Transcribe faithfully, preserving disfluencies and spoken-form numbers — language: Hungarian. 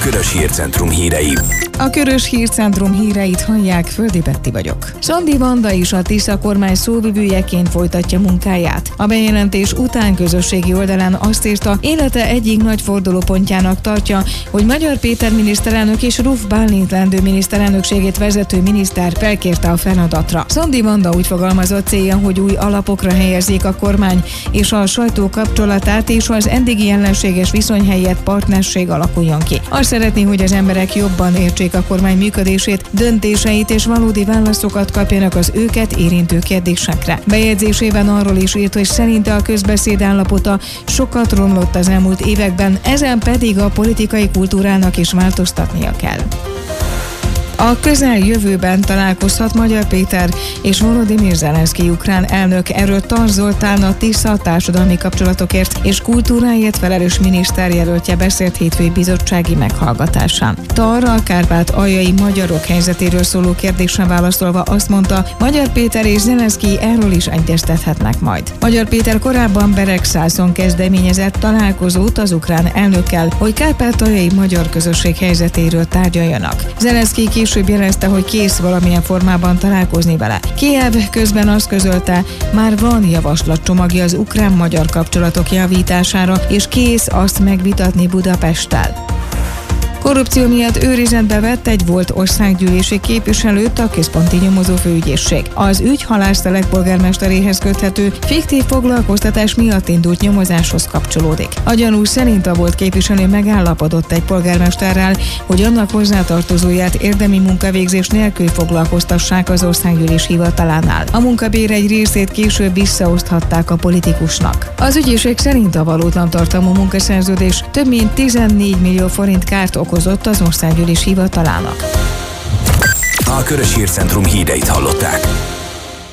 Körös Hírcentrum hírei. A Körös Hírcentrum híreit hallják, Földi Betti vagyok. Sandi Vanda is a Tisza kormány szóvivőjeként folytatja munkáját. A bejelentés után közösségi oldalán azt írta, élete egyik nagy fordulópontjának tartja, hogy Magyar Péter miniszterelnök és Ruf Bálint lendő miniszterelnökségét vezető miniszter felkérte a feladatra. Sandi Vanda úgy fogalmazott, célja, hogy új alapokra helyezzék a kormány és a sajtó kapcsolatát, és az eddigi ellenséges viszony helyett partnerség alakuljon ki. Azt szeretné, hogy az emberek jobban értsék a kormány működését, döntéseit és valódi válaszokat kapjanak az őket érintő kérdésekre. Bejegyzésében arról is írt, hogy szerinte a közbeszéd állapota sokat romlott az elmúlt években, ezen pedig a politikai kultúrának is változtatnia kell. A közeljövőben találkozhat Magyar Péter és Volodymyr Zelenszky ukrán elnök. Erről Tar Zoltán, a Tisza társadalmi kapcsolatokért és kultúráért felelős miniszterjelöltje beszélt hétfői bizottsági meghallgatásán. Tar a kárpát-aljai magyarok helyzetéről szóló kérdésre válaszolva azt mondta, Magyar Péter és Zelenszky erről is egyeztethetnek majd. Magyar Péter korábban Beregszászon kezdeményezett találkozót az ukrán elnökkel, hogy kárpát-aljai magyar közösség helyzetéről tárgyaljanak. Zelenszky később jelezte, hogy kész valamilyen formában találkozni vele. Kijev közben azt közölte, már van javaslatcsomagja az ukrán-magyar kapcsolatok javítására, és kész azt megvitatni Budapesttel. Korrupció miatt őrizetbe vett egy volt országgyűlési képviselőt a Központi Nyomozó Főügyészség. Az ügy Halásztelek polgármesteréhez köthető fiktív foglalkoztatás miatt indult nyomozáshoz kapcsolódik. A gyanú szerint a volt képviselő megállapodott egy polgármesterrel, hogy annak hozzátartozóját érdemi munkavégzés nélkül foglalkoztassák az országgyűlés hivatalánál. A munkabér egy részét később visszaoszthatták a politikusnak. Az ügyészség szerint a valótlan tartalmú munkaszerződés több mint tizennégy millió forint kárt okozott az országgyűlés hivatalának. A Körös Hírcentrum híreit hallották.